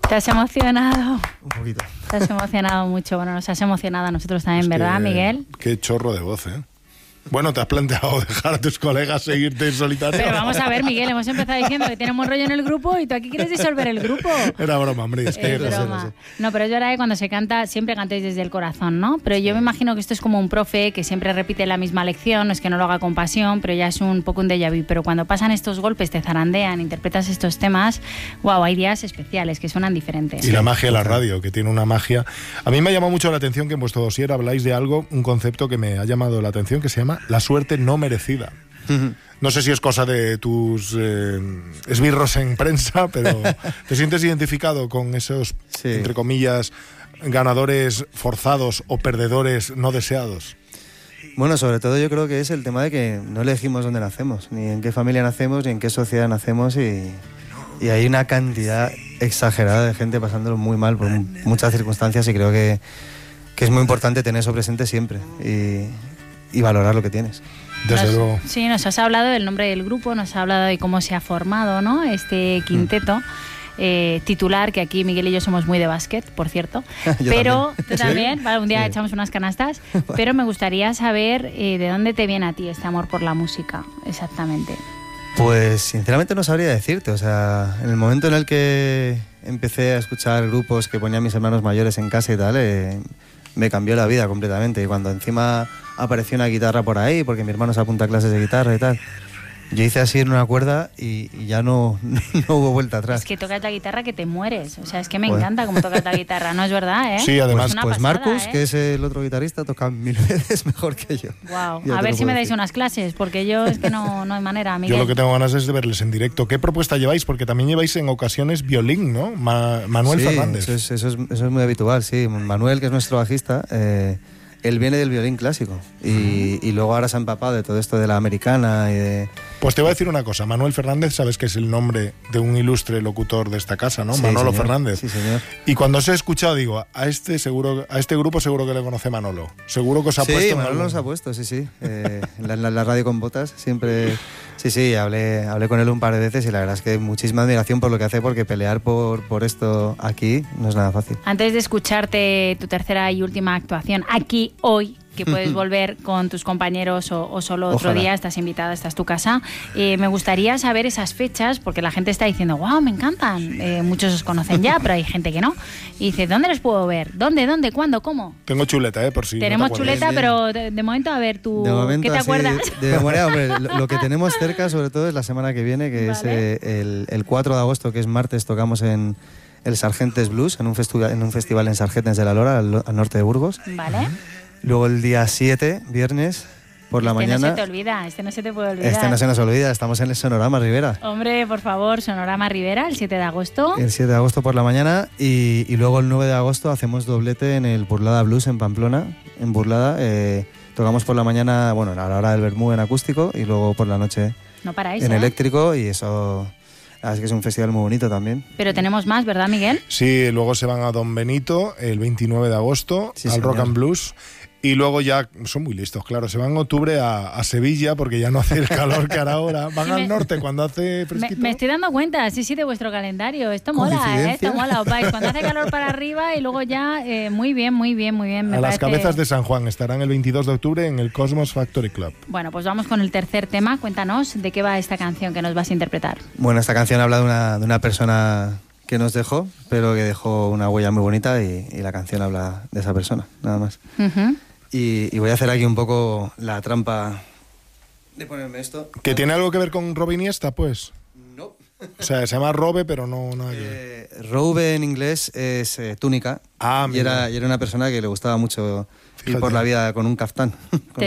¿Te has emocionado? Un poquito. Te has emocionado mucho. Bueno, nos has emocionado a nosotros también, ¿verdad, Miguel? Qué chorro de voz, ¿eh? Bueno, ¿te has planteado dejar a tus colegas seguirte en solitario? Pero vamos a ver, Miguel, hemos empezado diciendo que tenemos rollo en el grupo y tú aquí quieres disolver el grupo. Era broma, hombre. Es que broma. No, pero es verdad que cuando se canta siempre cantéis desde el corazón, ¿no? Pero yo me imagino que esto es como un profe que siempre repite la misma lección, no es que no lo haga con pasión, pero ya es un poco un déjà vu. Pero cuando pasan estos golpes, te zarandean, interpretas estos temas, wow, hay días especiales que suenan diferentes. Y la magia de la radio, que tiene una magia. A mí me ha llamado mucho la atención que en vuestro dossier habláis de algo, un concepto que me ha llamado la atención, que se llama la suerte no merecida. No sé si es cosa de tus esbirros en prensa, pero ¿te sientes identificado con esos, entre comillas, ganadores forzados o perdedores no deseados? Bueno, sobre todo yo creo que es el tema de que no elegimos dónde nacemos, ni en qué familia nacemos, ni en qué sociedad nacemos, y hay una cantidad exagerada de gente pasándolo muy mal por muchas circunstancias, y creo que es muy importante tener eso presente siempre y valorar lo que tienes. Desde luego. Sí, nos has hablado del nombre del grupo, nos has hablado de cómo se ha formado, ¿no? Este quinteto titular, que aquí Miguel y yo somos muy de básquet, por cierto. Pero también. tú también, vale, un día echamos unas canastas. Pero me gustaría saber de dónde te viene a ti este amor por la música, exactamente. Pues sinceramente no sabría decirte, o sea, en el momento en el que empecé a escuchar grupos que ponían mis hermanos mayores en casa y tal, me cambió la vida completamente. Y cuando encima apareció una guitarra por ahí, porque mi hermano se apunta a clases de guitarra y tal, yo hice así en una cuerda y ya no hubo vuelta atrás. Es que tocas la guitarra que te mueres, o sea, es que me encanta cómo tocas la guitarra, ¿no es verdad, eh? Sí, además, pues Marcus, que es el otro guitarrista, toca 1000 veces mejor que yo. Wow. A ver si me dais unas clases, porque yo es que no hay manera, Miguel. Yo lo que tengo ganas es de verles en directo. ¿Qué propuesta lleváis? Porque también lleváis en ocasiones violín, ¿no? Manuel Fernández. Eso es muy habitual, sí. Manuel, que es nuestro bajista, él viene del violín clásico y luego ahora se ha empapado de todo esto de la americana y de... Pues te voy a decir una cosa, Manuel Fernández, sabes que es el nombre de un ilustre locutor de esta casa, ¿no? Sí, Manolo señor. Fernández. Sí, señor. Y cuando os he escuchado digo, a este grupo seguro que le conoce Manolo. Seguro que os ha puesto... Sí, Manolo nos ha puesto, sí. La radio con botas siempre... Sí, hablé con él un par de veces y la verdad es que muchísima admiración por lo que hace, porque pelear por esto aquí no es nada fácil. Antes de escucharte tu tercera y última actuación aquí hoy, que puedes volver con tus compañeros o solo otro Ojalá. día, estás invitada, esta es tu casa, me gustaría saber esas fechas, porque la gente está diciendo, wow, me encantan, muchos os conocen ya, pero hay gente que no, y dice, ¿dónde les puedo ver? ¿Dónde? ¿Cuándo? ¿Cómo? Tengo chuleta, por si Tenemos no te acuerdas. chuleta, pero de momento, a ver, tú, De momento, ¿qué te así, acuerdas? de memoria, hombre, lo que tenemos cerca sobre todo es la semana que viene, que Vale. es el 4 de agosto, que es martes, tocamos en el Sargentes Blues, en un festival en Sargentes de la Lora, al norte de Burgos. Vale. Luego el día 7, viernes, por la mañana... No se te olvida, no se te puede olvidar. Este no se nos olvida, estamos en el Sonorama Rivera. Hombre, por favor, Sonorama Rivera, el 7 de agosto. El 7 de agosto por la mañana y luego el 9 de agosto hacemos doblete en el Burlada Blues en Pamplona. En Burlada tocamos por la mañana, bueno, a la hora del vermú en acústico y luego por la noche No paráis, en eléctrico, y eso... Así que es un festival muy bonito también. Pero tenemos más, ¿verdad, Miguel? Sí, luego se van a Don Benito el 29 de agosto, Sí, al señor. Rock and Blues. Y luego ya, son muy listos, claro, se van en octubre a Sevilla, porque ya no hace el calor que hará ahora. Van Sí, al norte cuando hace fresquito. Me estoy dando cuenta, sí, de vuestro calendario. Esto mola, ¿Coincidencia? esto mola. Os vais cuando hace calor para arriba y luego ya, muy bien. Me A las parece... cabezas de San Juan estarán el 22 de octubre en el Cosmos Factory Club. Bueno, pues vamos con el tercer tema. Cuéntanos de qué va esta canción que nos vas a interpretar. Bueno, esta canción habla de una persona que nos dejó, pero que dejó una huella muy bonita, y la canción habla de esa persona, nada más. Ujú. Y voy a hacer aquí un poco la trampa de ponerme esto. ¿Que tiene algo que ver con Robe Iniesta, pues? No. O sea, se llama Robe, pero no nada que ver. Robe en inglés es túnica. Ah, y mira. era una persona que le gustaba mucho ir Fíjate. por la vida con un caftán. Te